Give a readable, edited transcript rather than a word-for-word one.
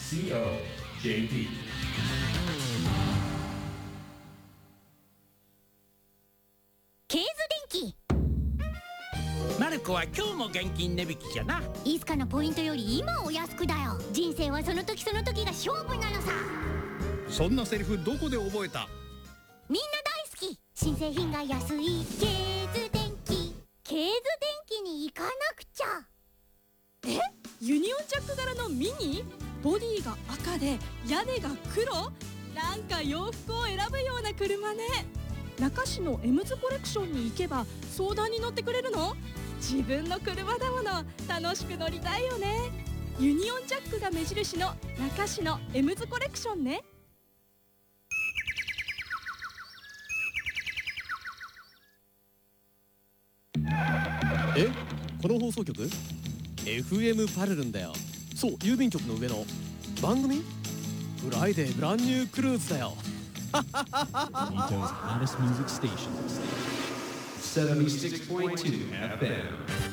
JP。 ケーズ電気。 マルコは今日も現金値引きじゃな。 いつかのポイントより今お安くだよ。人生はその時その時が勝負なのさ。 そんなセリフどこで覚えた？ みんな大好き。新製品が安いケーズ電気。ケーズ電気に行かなくちゃ。 ユニオンジャック柄のミニ？ボディが赤で屋根が黒？なんか洋服を選ぶような車ね。中市のエムズコレクションに行けば相談に乗ってくれるの？自分の車だもの。楽しく乗りたいよね。ユニオンジャックが目印の中市のエムズコレクションね。 この放送局 FM パルルンだよ。そう、郵便局の上の番組フライデーブランニュークルーズだよ。 Toronto's hottest music station. 76.2 FM.